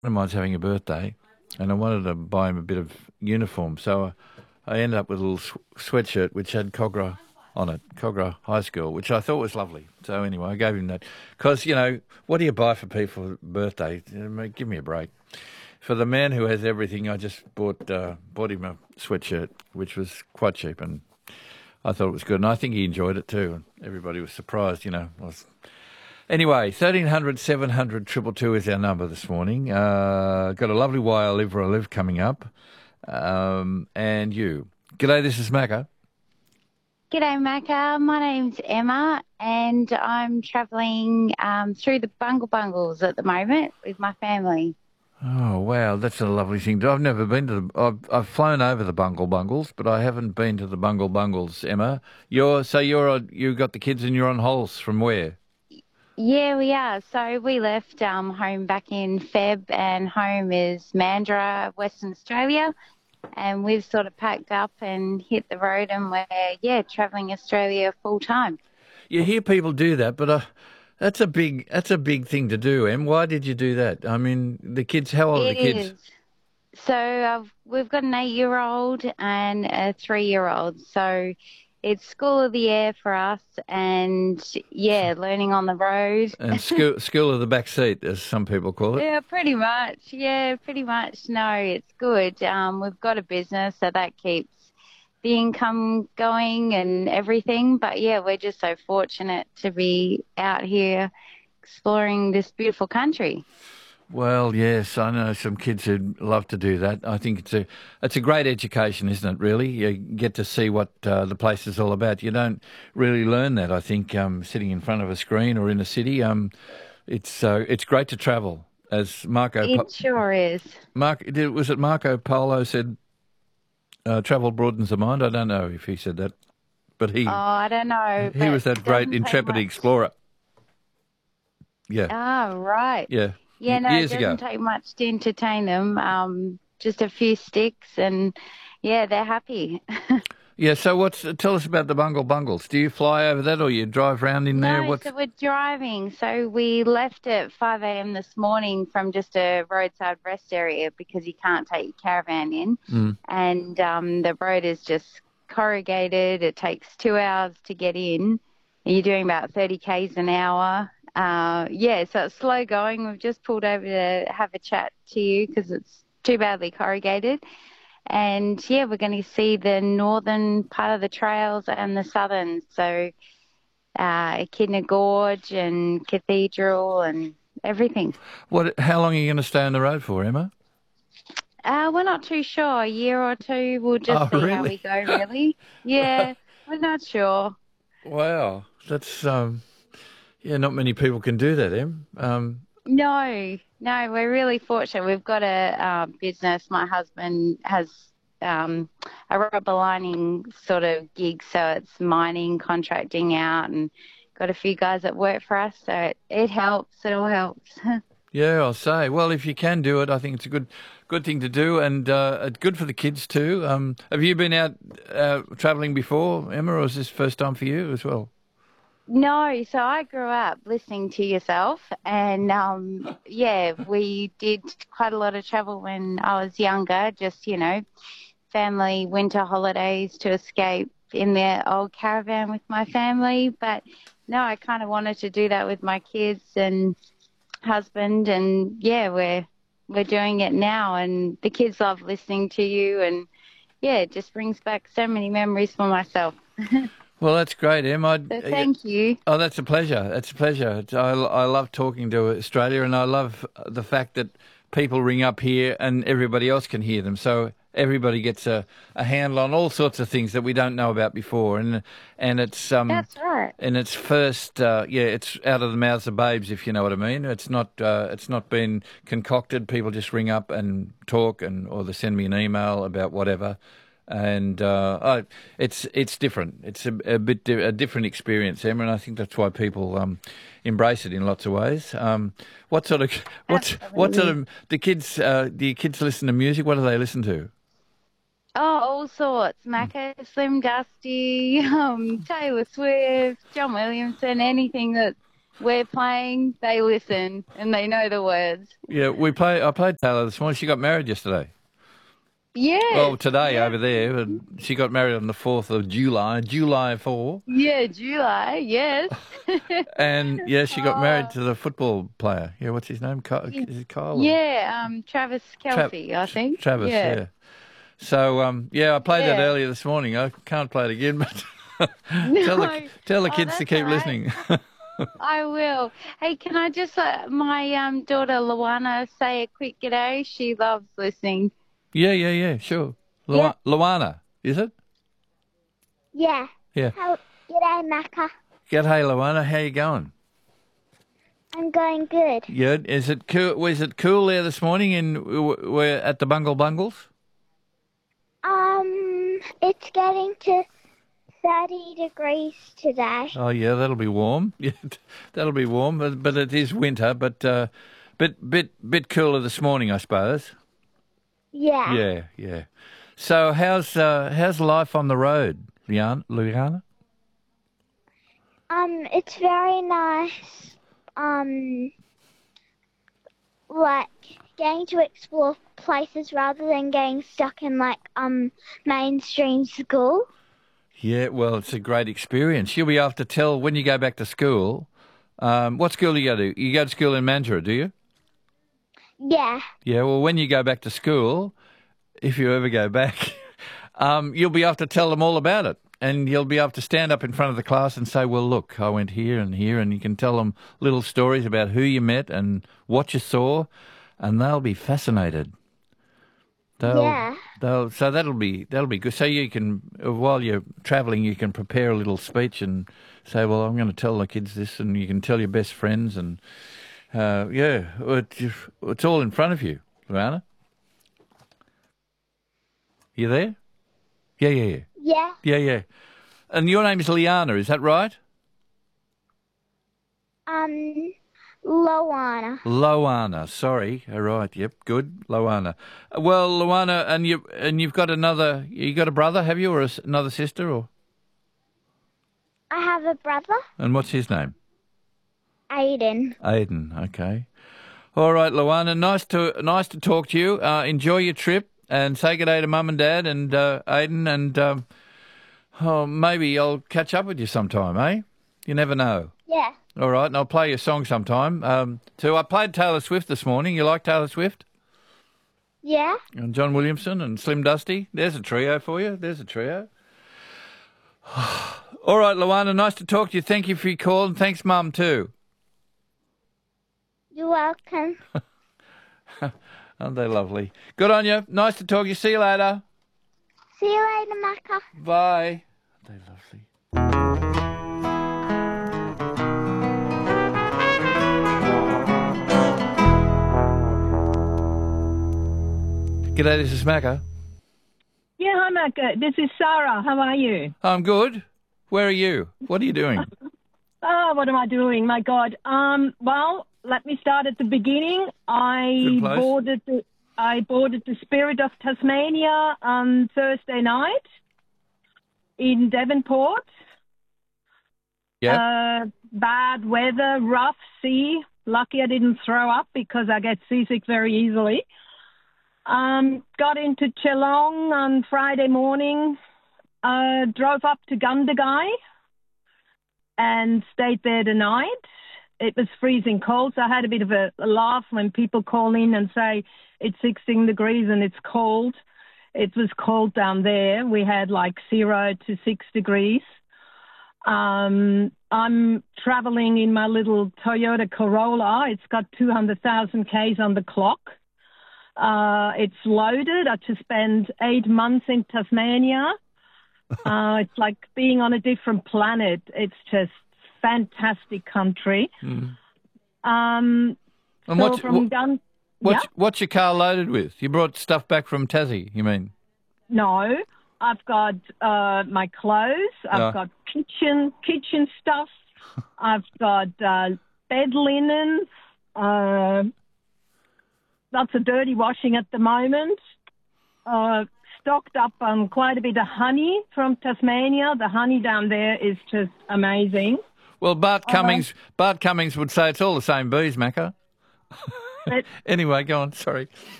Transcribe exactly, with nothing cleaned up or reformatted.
of mine's having a birthday, and I wanted to buy him a bit of uniform. So I, I ended up with a little sw- sweatshirt which had Cogra on it, Cogra High School, which I thought was lovely. So anyway, I gave him that because you know what do you buy for people for birthday? I mean, give me a break. For the man who has everything, I just bought uh, bought him a sweatshirt, which was quite cheap, and I thought it was good, and I think he enjoyed it too. And everybody was surprised, you know. I was Anyway, thirteen hundred seven hundred two two is our number this morning. Uh, got a lovely Why I Live Where I Live coming up. Um, and you. G'day, this is Macca. G'day, Macca. My name's Emma, and I'm travelling um, through the Bungle Bungles at the moment with my family. Oh, wow, that's a lovely thing. I've never been to the... I've, I've flown over the Bungle Bungles, but I haven't been to the Bungle Bungles, Emma. You're So you're on, you got the kids and you're on Holes from where? Yeah, we are. So we left um, home back in Feb, and home is Mandurah, Western Australia, and we've sort of packed up and hit the road, and we're, yeah, travelling Australia full time. You hear people do that, but uh, that's a big that's a big thing to do, Em. Why did you do that? I mean, the kids, how old are the It kids? is. So I've, we've got an eight-year-old and a three-year-old. So it's school of the air for us, and yeah, learning on the road. And school, school of the back seat, as some people call it. Yeah, pretty much. Yeah, pretty much. No, it's good. Um, we've got a business, so that keeps the income going and everything. But yeah, we're just so fortunate to be out here exploring this beautiful country. Well, yes, I know some kids who'd love to do that. I think it's a it's a great education, isn't it? Really, you get to see what uh, the place is all about. You don't really learn that, I think, um, sitting in front of a screen or in a city. Um, it's uh, it's great to travel, as Marco It po- sure is. Mark did, was it Marco Polo said, uh, "Travel broadens the mind." I don't know if he said that, but Oh, he I don't know, he but was that great doesn't take intrepid much. explorer. Yeah, Ah, right. yeah, Yeah, y- no, it years ago. doesn't take much to entertain them. Um, just a few sticks, and yeah, they're happy. Yeah, so what's tell us about the Bungle Bungles? Do you fly over that or you drive round in there? No, What's so we're driving. So we left at five a m this morning from just a roadside rest area because you can't take your caravan in. mm. And um, the road is just corrugated. It takes two hours to get in. And you're doing about thirty k's an hour. Uh, yeah, so it's slow going. We've just pulled over to have a chat to you because it's too badly corrugated. And yeah, we're going to see the northern part of the trails and the southern. So uh, Echidna Gorge and Cathedral and everything. What? How long are you going to stay on the road for, Emma? Uh, we're not too sure. A year or two, we'll just Oh, see how really? we go, really. Yeah, we're not sure. Wow, that's um, yeah, not many people can do that, Em. Um, No, no, we're really fortunate. We've got a uh, business. My husband has um, a rubber lining sort of gig, so it's mining, contracting out, and got a few guys that work for us. So it, it helps. It all helps. yeah, I'll say. Well, if you can do it, I think it's a good, good thing to do, and uh, it's good for the kids too. Um, have you been out uh, travelling before, Emma, or is this first time for you as well? No, so I grew up listening to yourself, and um, yeah, we did quite a lot of travel when I was younger, just, you know, family winter holidays to escape in the old caravan with my family. But no, I kind of wanted to do that with my kids and husband, and yeah, we're we're doing it now, and the kids love listening to you, and yeah, it just brings back so many memories for myself. Well, that's great, Em. I, So thank you. oh, that's a pleasure. That's a pleasure. It's, I, I love talking to Australia, and I love the fact that people ring up here and everybody else can hear them. So everybody gets a, a handle on all sorts of things that we don't know about before, and and it's um That's right. and it's first uh, yeah, it's out of the mouths of babes, if you know what I mean. It's not uh, it's not been concocted. People just ring up and talk, and or they send me an email about whatever. And uh, I, it's it's different. It's a, a bit di- a different experience, Emma, and I think that's why people um, embrace it in lots of ways. Um, what sort of what's what sort Absolutely. of the kids? Uh, do your kids listen to music? What do they listen to? Oh, all sorts. Macca, Slim Dusty, um, Taylor Swift, John Williamson, anything that we're playing, they listen and they know the words. Yeah, we play. I played Taylor this morning. She got married yesterday. Yes. Well, today yes. over there, and she got married on the fourth of July, July four. Yeah, July, yes. And yeah, she got married to the football player. Yeah, what's his name? Kyle, is it Kyle? or- Yeah, um, Travis Kelce, Tra- I think. Travis, yeah. yeah. So, um, yeah, I played that Yeah. earlier this morning. I can't play it again, but No. tell the tell the Oh, kids to that's keep all right. listening. I will. Hey, can I just let my um, daughter Luana say a quick g'day? She loves listening. Yeah, yeah, yeah, sure. Lu- Yeah. Luana, is it? Yeah. Yeah. How, g'day, Macca. G'day, Luana. How you going? I'm going good. Yeah. Is it cool? Was it cool there this morning? In we're at the Bungle Bungles. Um, it's getting to thirty degrees today. Oh yeah, that'll be warm. Yeah, that'll be warm. But, but it is winter. But uh, bit bit bit cooler this morning, I suppose. Yeah. Yeah, yeah. So how's uh, how's life on the road, Liana? Liana? Um, it's very nice. Um, like getting to explore places rather than getting stuck in like um mainstream school. Yeah, well, it's a great experience. You'll be able to tell when you go back to school. Um, what school do you go to? You go to school in Mandurah, do you? Yeah. Yeah, well, when you go back to school, if you ever go back, um, you'll be able to tell them all about it. And you'll be able to stand up in front of the class and say, well, look, I went here and here. And you can tell them little stories about who you met and what you saw. And they'll be fascinated. They'll, Yeah. They'll, so that'll be that'll be good. So you can, while you're travelling, you can prepare a little speech and say, well, I'm going to tell the kids this. And you can tell your best friends. And, uh, yeah, it, it's all in front of you, Luana. You there? Yeah, yeah, yeah. Yeah. Yeah, yeah. And your name is Liana, is that right? Um, Loana. Loana, sorry. All right, yep, good. Loana. Well, Loana, and you and you've got another. You got a brother, have you, or a s another sister, or? I have a brother, And what's his name? Aiden. Aiden. Okay. All right, Loana. Nice to nice to talk to you. Uh, enjoy your trip and say good day to Mum and Dad and uh, Aiden, and um, oh, maybe I'll catch up with you sometime, eh? You never know. Yeah. All right, and I'll play your song sometime. Um, too. I played Taylor Swift this morning. You like Taylor Swift? Yeah. And John Williamson and Slim Dusty. There's a trio for you. There's a trio. All right, Luana, nice to talk to you. Thank you for your call, and thanks, Mum, too. You're welcome. Aren't they lovely? Good on you. Nice to talk to you. See you later. See you later, Macca. Bye. Aren't they lovely? G'day, this is Macca. Yeah, hi, Macca. This is Sarah. How are you? I'm good. Where are you? What are you doing? Oh, what am I doing? My God. Um. Well, let me start at the beginning. I Good place. boarded the I boarded the Spirit of Tasmania on Thursday night in Devonport. Yeah. Uh, bad weather, rough sea. Lucky I didn't throw up because I get seasick very easily. Um, got into Geelong on Friday morning, uh, drove up to Gundagai and stayed there the night. It was freezing cold, so I had a bit of a, a laugh when people call in and say it's sixteen degrees and it's cold. It was cold down there. We had like zero to six degrees. Um, I'm traveling in my little Toyota Corolla. It's got two hundred thousand kays on the clock. Uh, it's loaded. I just spent eight months in Tasmania. Uh, it's like being on a different planet. It's just fantastic country. Mm. Um, And so what's, from what, Gun- what's, yeah? what's your car loaded with? You brought stuff back from Tassie, you mean? No, I've got uh, my clothes. I've No. got kitchen kitchen stuff. I've got uh, bed linen. Uh, lots of dirty washing at the moment. Uh, stocked up on quite a bit of honey from Tasmania. The honey down there is just amazing. Well, Bart Cummings, Bart Cummings would say it's all the same bees, Macca. But Anyway, go on. Sorry.